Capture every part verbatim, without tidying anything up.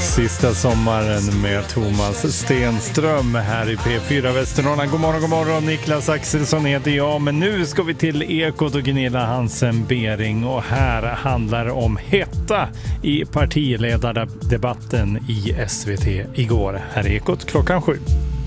Sista sommaren med Thomas Stenström här i P fyra Västernorrland. God morgon, god morgon. Niklas Axelsson heter jag. Men nu ska vi till Ekot och Gunilla Hansen-Bering. Och här handlar det om hetta i partiledardebatten i S V T igår. Här är Ekot klockan sju.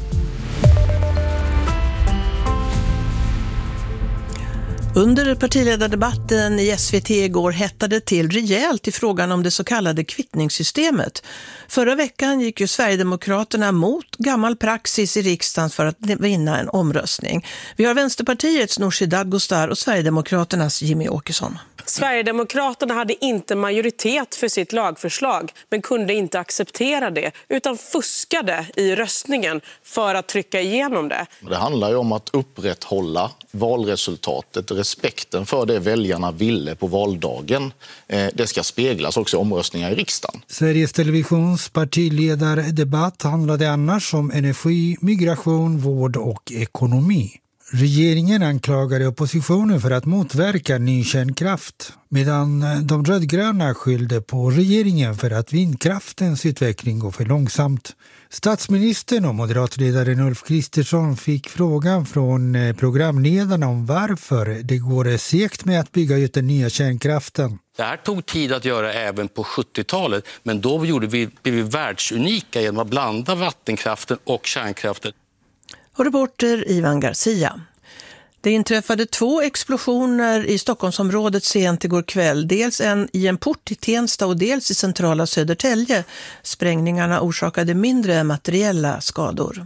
Under partiledardebatten i S V T igår hettade till rejält i frågan om det så kallade kvittningssystemet. Förra veckan gick ju Sverigedemokraterna mot gammal praxis i riksdagen för att vinna en omröstning. Vi har Vänsterpartiets Nooshi Dadgostar och Sverigedemokraternas Jimmy Åkesson. Sverigedemokraterna hade inte majoritet för sitt lagförslag men kunde inte acceptera det utan fuskade i röstningen för att trycka igenom det. Det handlar ju om att upprätthålla valresultatet, respekten för det väljarna ville på valdagen. Det ska speglas också i omröstningar i riksdagen. Sveriges Televisions partiledardebatt handlade annars om energi, migration, vård och ekonomi. Regeringen anklagade oppositionen för att motverka ny kärnkraft, medan de rödgröna skyllde på regeringen för att vindkraftens utveckling går för långsamt. Statsministern och moderatledaren Ulf Kristersson fick frågan från programledarna om varför det går segt med att bygga ut den nya kärnkraften. Det här tog tid att göra även på sjuttiotalet, men då gjorde vi, blev vi världsunika genom att blanda vattenkraften och kärnkraften. Och reporter Ivan Garcia. Det inträffade två explosioner i Stockholmsområdet sent igår kväll. Dels en i en port i Tensta och dels i centrala Södertälje. Sprängningarna orsakade mindre materiella skador.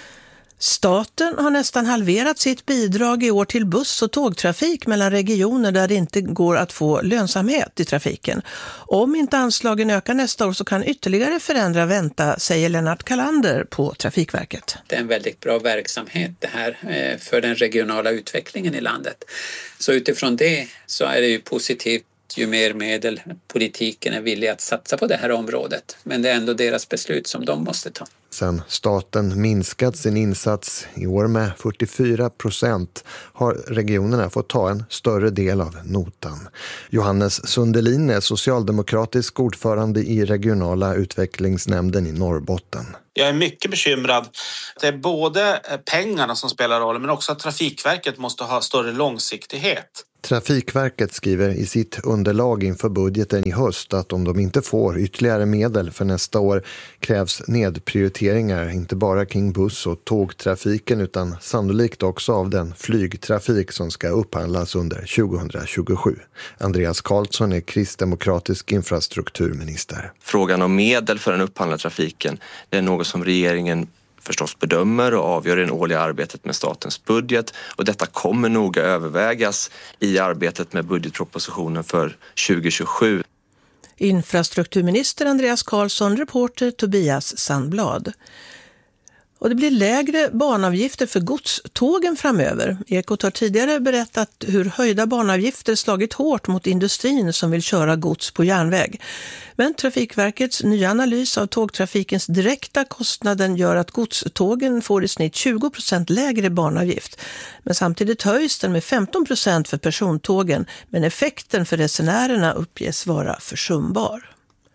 Staten har nästan halverat sitt bidrag i år till buss- och tågtrafik mellan regioner där det inte går att få lönsamhet i trafiken. Om inte anslagen ökar nästa år så kan ytterligare förändra vänta, säger Lennart Kalander på Trafikverket. Det är en väldigt bra verksamhet det här för den regionala utvecklingen i landet. Så utifrån det så är det ju positivt ju mer medel politiken är villig att satsa på det här området. Men det är ändå deras beslut som de måste ta. Sen staten minskat sin insats i år med fyrtiofyra procent har regionerna fått ta en större del av notan. Johannes Sundelin är socialdemokratisk ordförande i regionala utvecklingsnämnden i Norrbotten. Jag är mycket bekymrad. Det är både pengarna som spelar roll men också att Trafikverket måste ha större långsiktighet. Trafikverket skriver i sitt underlag inför budgeten i höst att om de inte får ytterligare medel för nästa år krävs nedprioriteringar inte bara kring buss- och tågtrafiken utan sannolikt också av den flygtrafik som ska upphandlas under tjugohundratjugosju. Andreas Karlsson är kristdemokratisk infrastrukturminister. Frågan om medel för den upphandlade trafiken det är något som regeringen förstås bedömer och avgör i det årliga arbetet med statens budget och detta kommer noga övervägas i arbetet med budgetpropositionen för tjugohundratjugosju. Infrastrukturminister Andreas Karlsson, reporter Tobias Sandblad. Och det blir lägre banavgifter för godstågen framöver. Ekot har tidigare berättat hur höjda banavgifter slagit hårt mot industrin som vill köra gods på järnväg. Men Trafikverkets nya analys av tågtrafikens direkta kostnaden gör att godstågen får i snitt tjugo procent lägre banavgift. Men samtidigt höjs den med femton procent för persontågen, men effekten för resenärerna uppges vara försumbar.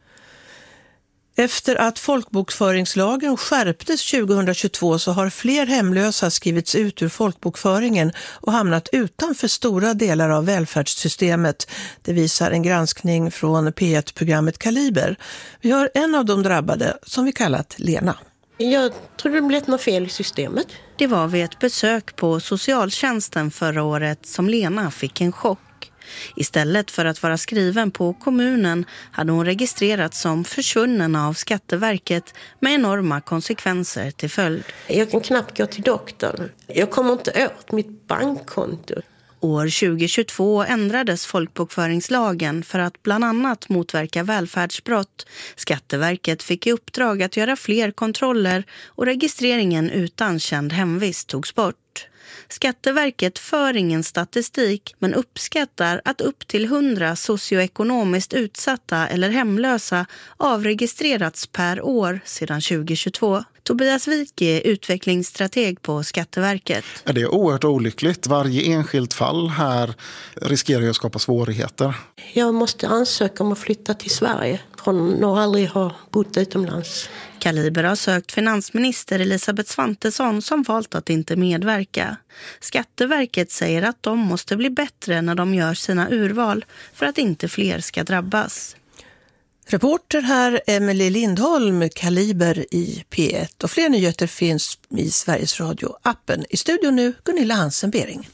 Efter att folkbokföringslagen skärptes tjugohundratjugotvå så har fler hemlösa skrivits ut ur folkbokföringen och hamnat utanför stora delar av välfärdssystemet. Det visar en granskning från P ett-programmet Kaliber. Vi har en av de drabbade som vi kallat Lena. Jag tror det blev något fel i systemet. Det var vid ett besök på socialtjänsten förra året som Lena fick en chock. Istället för att vara skriven på kommunen hade hon registrerats som försvunnen av Skatteverket med enorma konsekvenser till följd. Jag kan knappt gå till doktorn. Jag kommer inte åt mitt bankkonto. År tjugohundratjugotvå ändrades folkbokföringslagen för att bland annat motverka välfärdsbrott. Skatteverket fick i uppdrag att göra fler kontroller och registreringen utan känd hemvist togs bort. Skatteverket för ingen statistik men uppskattar att upp till hundra socioekonomiskt utsatta eller hemlösa avregistrerats per år sedan tjugohundratjugotvå. Tobias Wijk är utvecklingsstrateg på Skatteverket. Det är oerhört olyckligt. Varje enskilt fall här riskerar att skapa svårigheter. Jag måste ansöka om att flytta till Sverige från att aldrig ha bott utomlands. Kaliber har sökt finansminister Elisabeth Svantesson som valt att inte medverka. Skatteverket säger att de måste bli bättre när de gör sina urval för att inte fler ska drabbas. Reporter här Emelie Lindholm, Kaliber i P ett. Och fler nyheter finns i Sveriges Radio-appen. I studion nu Gunilla Hansen-Bering.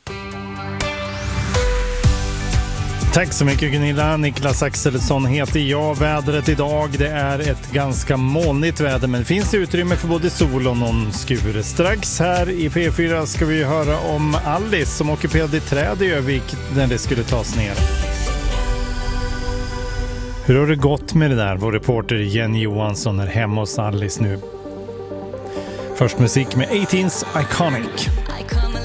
Tack så mycket Gunilla. Niklas Axelsson heter jag. Vädret idag, det är ett ganska molnigt väder, men det finns utrymme för både sol och någon skur. Strax här i P fyra ska vi höra om Alice som ockuperade träd i Övik när det skulle tas ner. Hur har det gått med det där? Vår reporter Jenny Johansson är hemma hos Alice nu. Först musik med eighteens Iconic.